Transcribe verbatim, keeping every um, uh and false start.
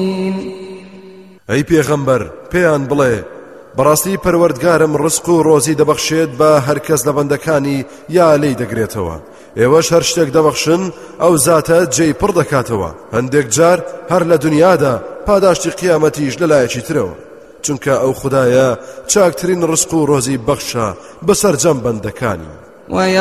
ئەی پێغەمبەر پێیان بڵێ بەڕاستی پەروەردگارم ڕزق و ڕۆزی دەبەخشێت بە هەرکەس لە بەندەکانی یا لێی دەگرێتەوە ئێوەش هەر شتێک دەبەخشن ئەو زاتە جێی پڕ دەکاتەوە هەندێک جار هەر لە دنیادا پاداشتی قیامەتیش لەلایەکی ترەوە چونکە ئەو خودایە چاکترین ڕزق و ڕۆزی بەخشە بەسەرجەم بەندەکانی